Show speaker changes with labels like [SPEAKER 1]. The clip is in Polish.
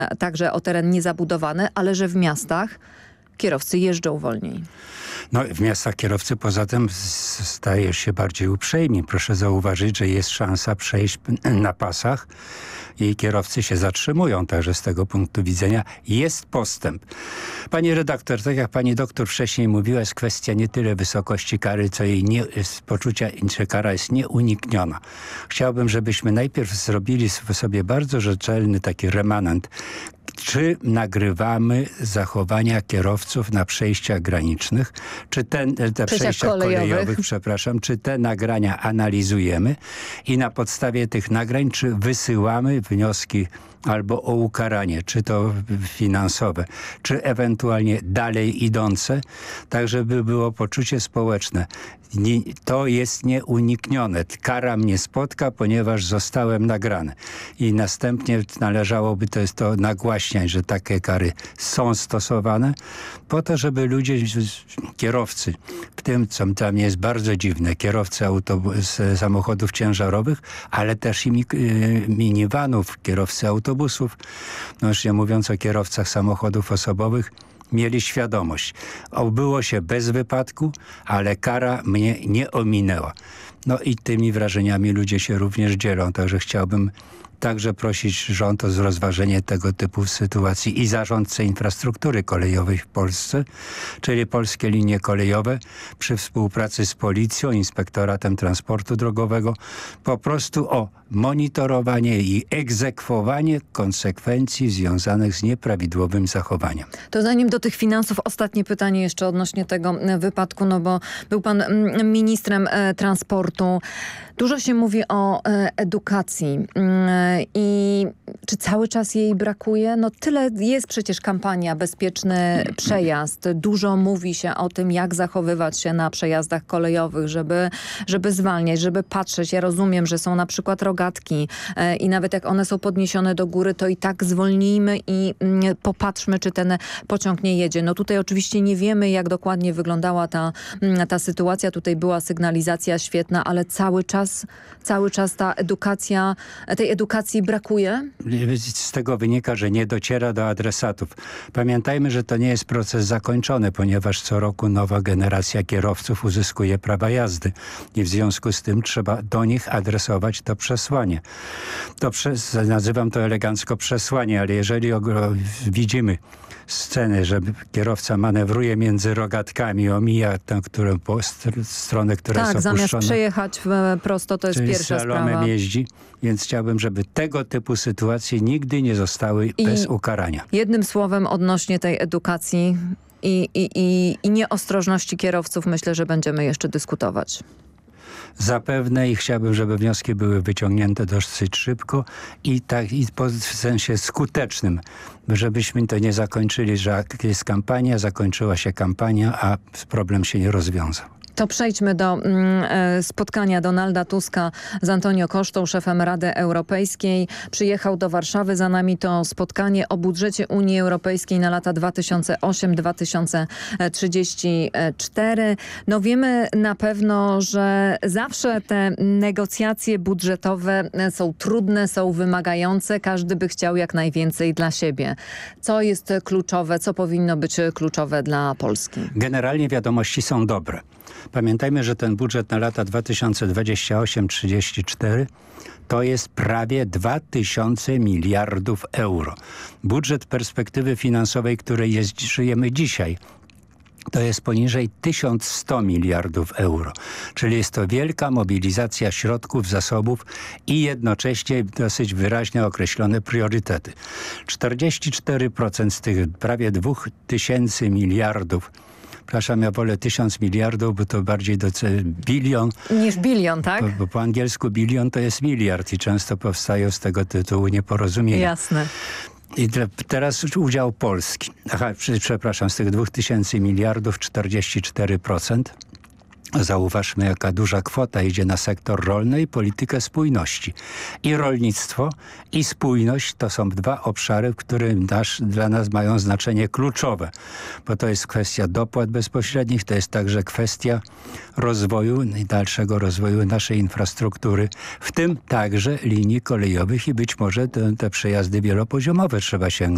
[SPEAKER 1] także o teren niezabudowany, ale że w miastach kierowcy jeżdżą wolniej.
[SPEAKER 2] No, w miastach kierowcy poza tym staje się bardziej uprzejmi. Proszę zauważyć, że jest szansa przejść na pasach i kierowcy się zatrzymują. Także z tego punktu widzenia jest postęp. Pani redaktor, tak jak pani doktor wcześniej mówiła, jest kwestia nie tyle wysokości kary, co jej poczucia, że kara jest nieunikniona. Chciałbym, żebyśmy najpierw zrobili sobie bardzo rzetelny taki remanent. Czy nagrywamy zachowania kierowców na przejściach granicznych, czy przejściach kolejowych, czy te nagrania analizujemy i na podstawie tych nagrań, czy wysyłamy wnioski albo o ukaranie, czy to finansowe, czy ewentualnie dalej idące, tak żeby było poczucie społeczne. To jest nieuniknione. Kara mnie spotka, ponieważ zostałem nagrany. I następnie należałoby to nagłaśniać, że takie kary są stosowane, po to, żeby ludzie, kierowcy, w tym, co dla mnie jest bardzo dziwne, kierowcy samochodów ciężarowych, ale też i minivanów, kierowcy autobusów, no już nie mówiąc o kierowcach samochodów osobowych, mieli świadomość. Obyło się bez wypadku, ale kara mnie nie ominęła. No i tymi wrażeniami ludzie się również dzielą, także chciałbym także prosić rząd o rozważenie tego typu sytuacji i zarządcę infrastruktury kolejowej w Polsce, czyli Polskie Linie Kolejowe przy współpracy z policją, inspektoratem transportu drogowego, po prostu o monitorowanie i egzekwowanie konsekwencji związanych z nieprawidłowym zachowaniem.
[SPEAKER 1] To zanim do tych finansów, ostatnie pytanie jeszcze odnośnie tego wypadku, no bo był pan ministrem transportu. Dużo się mówi o edukacji i czy cały czas jej brakuje? No tyle jest przecież kampania Bezpieczny Przejazd. Dużo mówi się o tym, jak zachowywać się na przejazdach kolejowych, żeby zwalniać, żeby patrzeć. Ja rozumiem, że są na przykład rogatki i nawet jak one są podniesione do góry, to i tak zwolnijmy i popatrzmy, czy ten pociąg nie jedzie. No tutaj oczywiście nie wiemy, jak dokładnie wyglądała ta sytuacja. Tutaj była sygnalizacja świetna, ale cały czas tej edukacji brakuje?
[SPEAKER 2] Z tego wynika, że nie dociera do adresatów. Pamiętajmy, że to nie jest proces zakończony, ponieważ co roku nowa generacja kierowców uzyskuje prawa jazdy i w związku z tym trzeba do nich adresować to przesłanie. Nazywam to elegancko przesłanie, ale jeżeli widzimy sceny, że kierowca manewruje między rogatkami, omija tę stronę, która jest opuszczona.
[SPEAKER 1] Zamiast przejechać prosto, to jest pierwsza sprawa.
[SPEAKER 2] Jeździ, więc chciałbym, żeby tego typu sytuacje nigdy nie zostały bez ukarania.
[SPEAKER 1] Jednym słowem odnośnie tej edukacji i nieostrożności kierowców myślę, że będziemy jeszcze dyskutować.
[SPEAKER 2] Zapewne i chciałbym, żeby wnioski były wyciągnięte dosyć szybko i w sensie skutecznym, żebyśmy to nie zakończyli, że jest kampania, zakończyła się kampania, a problem się nie rozwiązał.
[SPEAKER 1] To przejdźmy do spotkania Donalda Tuska z Antonio Costą, szefem Rady Europejskiej. Przyjechał do Warszawy. Za nami to spotkanie o budżecie Unii Europejskiej na lata 2008-2034. No wiemy na pewno, że zawsze te negocjacje budżetowe są trudne, są wymagające. Każdy by chciał jak najwięcej dla siebie. Co jest kluczowe, co powinno być kluczowe dla Polski?
[SPEAKER 2] Generalnie wiadomości są dobre. Pamiętajmy, że ten budżet na lata 2028-34 to jest prawie 2000 miliardów euro. Budżet perspektywy finansowej, której żyjemy dzisiaj, to jest poniżej 1100 miliardów euro. Czyli jest to wielka mobilizacja środków, zasobów i jednocześnie dosyć wyraźnie określone priorytety. 44% z tych prawie 2000 miliardów, przepraszam, ja wolę 1000 miliardów, bo to bardziej bilion.
[SPEAKER 1] Niż bilion, tak?
[SPEAKER 2] Bo po angielsku bilion to jest miliard i często powstają z tego tytułu nieporozumienia.
[SPEAKER 1] Jasne.
[SPEAKER 2] I teraz udział Polski. Przepraszam, z tych 2000 miliardów 44%. Zauważmy, jaka duża kwota idzie na sektor rolny i politykę spójności. I rolnictwo, i spójność to są dwa obszary, które dla nas mają znaczenie kluczowe. Bo to jest kwestia dopłat bezpośrednich, to jest także kwestia rozwoju i dalszego rozwoju naszej infrastruktury, w tym także linii kolejowych i być może te przejazdy wielopoziomowe trzeba sięgnąć.